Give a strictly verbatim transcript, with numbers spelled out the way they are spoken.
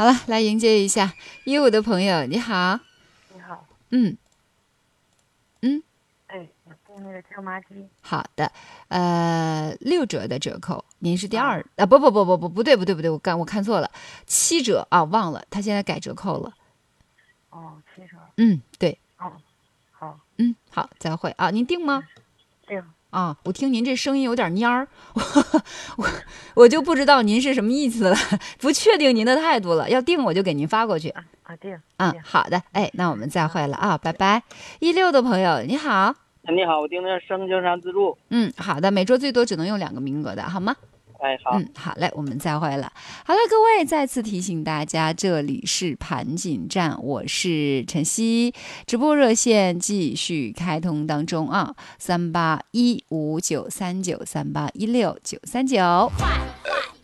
了，来迎接一下一五的朋友，你好。 你好。 嗯嗯， 哎，我订那个椒麻鸡。 好的，呃，六折的折扣，您是第二啊, 啊不不不不不不对不对不对，我看我看错了，七折啊，忘了，他现在改折扣了。 哦，七折。 嗯，对。 哦，好。 嗯，好，再会啊，您订吗？ 订。 啊，我听您这声音有点蔫儿，我我我就不知道您是什么意思了，不确定您的态度了。要订我就给您发过去。 啊啊，订。 嗯，好的，哎，那我们再会了啊，拜拜。一六的朋友你好。 你好，我订的是生青山自助。 嗯，好的，每桌最多只能用两个名额的，好吗？ 哎，好。 嗯，好嘞，我们再会了。好了，各位，再次提醒大家，这里是盘锦站，我是晨曦，直播热线继续开通当中啊，三八一五九三九三八一六九三九。